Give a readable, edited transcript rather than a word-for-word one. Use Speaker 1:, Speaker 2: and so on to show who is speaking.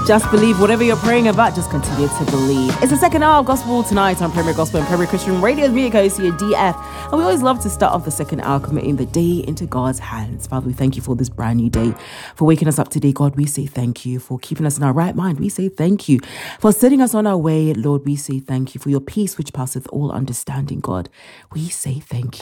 Speaker 1: Just believe whatever you're praying about, just continue to believe. It's the second hour of Gospel tonight on Premier Gospel and Premier Christian Radio. Me, Kosi, DF. And we always love to start off the second hour committing the day into God's hands. Father, we thank you for this brand new day, for waking us up today. God, we say thank you. For keeping us in our right mind, we say thank you. For setting us on our way, Lord, we say thank you. For your peace which passeth all understanding, God, we say thank you.